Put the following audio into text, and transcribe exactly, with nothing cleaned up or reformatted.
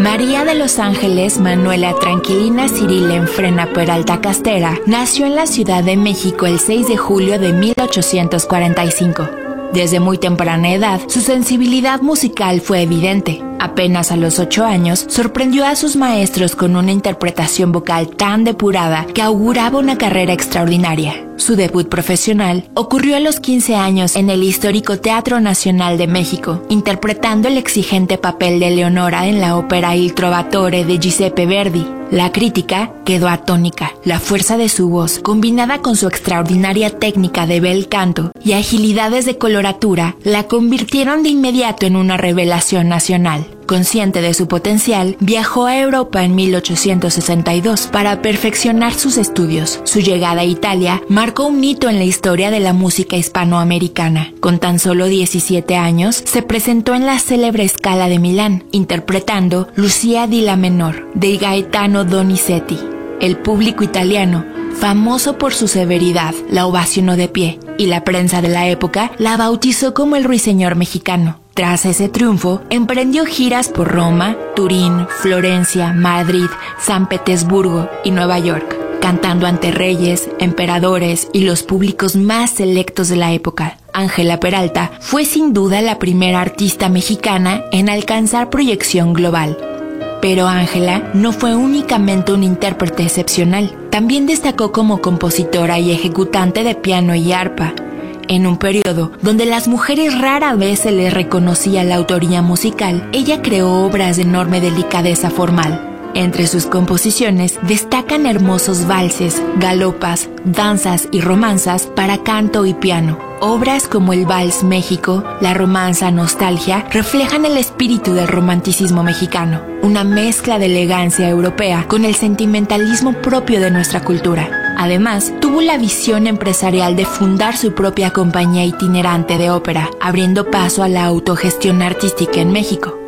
María de los Ángeles Manuela Tranquilina Cirilen Frena Peralta Castera nació en la Ciudad de México el seis de julio de mil ochocientos cuarenta y cinco. Desde muy temprana edad, su sensibilidad musical fue evidente. Apenas a los ocho años, sorprendió a sus maestros con una interpretación vocal tan depurada que auguraba una carrera extraordinaria. Su debut profesional ocurrió a los quince años en el histórico Teatro Nacional de México, interpretando el exigente papel de Leonora en la ópera Il Trovatore de Giuseppe Verdi. La crítica quedó atónica. La fuerza de su voz, combinada con su extraordinaria técnica de bel canto y agilidades de coloratura, la convirtieron de inmediato en una revelación nacional. Consciente de su potencial, viajó a Europa en mil ochocientos sesenta y dos para perfeccionar sus estudios. Su llegada a Italia marcó un hito en la historia de la música hispanoamericana. Con tan solo diecisiete años, se presentó en la célebre Scala de Milán, interpretando Lucia di La Menor, de Gaetano Donizetti. El público italiano, famoso por su severidad, la ovacionó de pie, y la prensa de la época la bautizó como el Ruiseñor mexicano. Tras ese triunfo, emprendió giras por Roma, Turín, Florencia, Madrid, San Petersburgo y Nueva York, cantando ante reyes, emperadores y los públicos más selectos de la época. Ángela Peralta fue sin duda la primera artista mexicana en alcanzar proyección global. Pero Ángela no fue únicamente una intérprete excepcional, también destacó como compositora y ejecutante de piano y arpa. En un periodo donde las mujeres rara vez se les reconocía la autoría musical, ella creó obras de enorme delicadeza formal. Entre sus composiciones destacan hermosos valses, galopas, danzas y romanzas para canto y piano. Obras como el Vals México, la romanza Nostalgia reflejan el espíritu del romanticismo mexicano, una mezcla de elegancia europea con el sentimentalismo propio de nuestra cultura. Además, tuvo la visión empresarial de fundar su propia compañía itinerante de ópera, abriendo paso a la autogestión artística en México.